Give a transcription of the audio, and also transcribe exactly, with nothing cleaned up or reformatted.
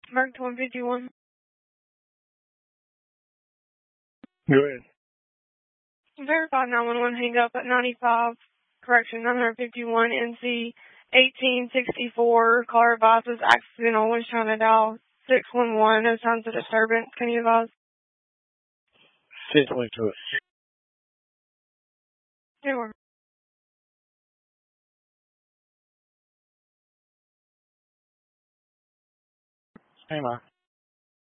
Mark one fifty-one. Go ahead. Verify nine one one hang up at ninety-five, correction, nine fifty-one N C eighteen sixty-four. Caller advises accidental, was trying to dial six one one. No signs of disturbance. Can you advise? six one two. Sure. Hey, Ma.